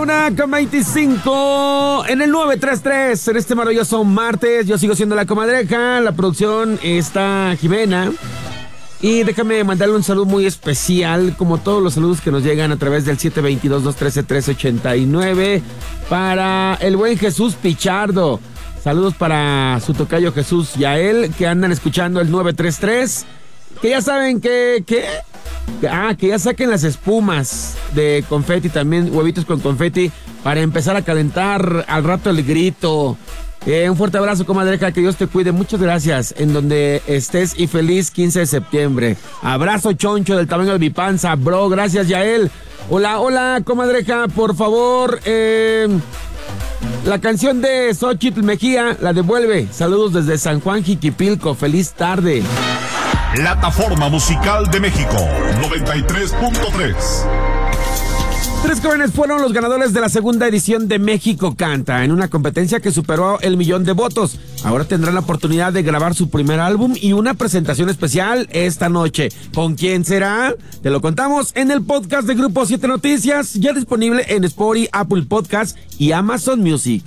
1:25 en el 933. En este maravilloso martes, yo sigo siendo la comadreja. La producción está Jimena. Y déjame mandarle un saludo muy especial, como todos los saludos que nos llegan a través del 722-213-1389, para el buen Jesús Pichardo. Saludos para su tocayo Jesús Yael, que andan escuchando el 933. Que ya saben que ya saquen las espumas de confeti, también huevitos con confeti, para empezar a calentar al rato el grito. Un fuerte abrazo, comadreja, que Dios te cuide. Muchas gracias en donde estés y feliz 15 de septiembre. Abrazo choncho del tamaño de mi panza, bro. Gracias, Yael. Hola, comadreja, por favor, la canción de Xochitl Mejía, la devuelve. Saludos desde San Juan Jiquipilco. Feliz tarde. Plataforma Musical de México 93.3. 3 jóvenes fueron los ganadores de la segunda edición de México Canta, en una competencia que superó el 1,000,000 de votos. Ahora tendrán la oportunidad de grabar su primer álbum y una presentación especial esta noche. ¿Con quién será? Te lo contamos en el podcast de Grupo 7 Noticias, ya disponible en Spotify, Apple Podcast y Amazon Music.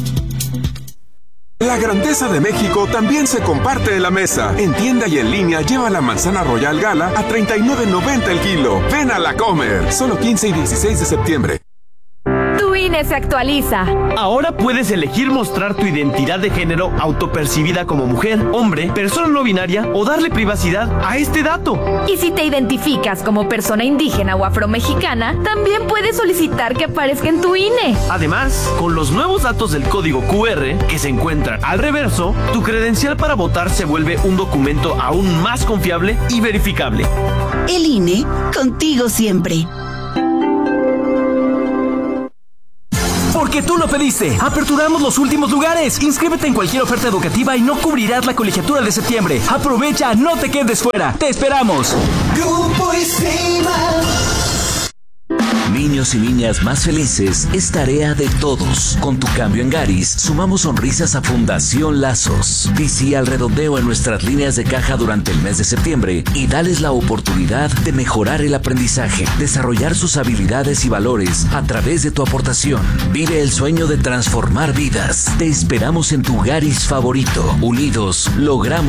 La grandeza de México también se comparte en la mesa. En tienda y en línea lleva la manzana Royal Gala a $39.90 el kilo. Ven a la Comer. Solo 15 y 16 de septiembre. Tu INE se actualiza. Ahora puedes elegir mostrar tu identidad de género autopercibida como mujer, hombre, persona no binaria o darle privacidad a este dato. Y si te identificas como persona indígena o afromexicana, también puedes solicitar que aparezca en tu INE. Además, con los nuevos datos del código QR que se encuentran al reverso, tu credencial para votar se vuelve un documento aún más confiable y verificable. El INE, contigo siempre. Porque tú lo pediste. Aperturamos los últimos lugares. Inscríbete en cualquier oferta educativa y no cubrirás la colegiatura de septiembre. Aprovecha, no te quedes fuera. Te esperamos. Grupo ISEMA. Niños y niñas más felices es tarea de todos. Con tu cambio en Garis, sumamos sonrisas a Fundación Lazos. Visita al redondeo en nuestras líneas de caja durante el mes de septiembre y dales la oportunidad de mejorar el aprendizaje, desarrollar sus habilidades y valores a través de tu aportación. Vive el sueño de transformar vidas. Te esperamos en tu Garis favorito. Unidos, logramos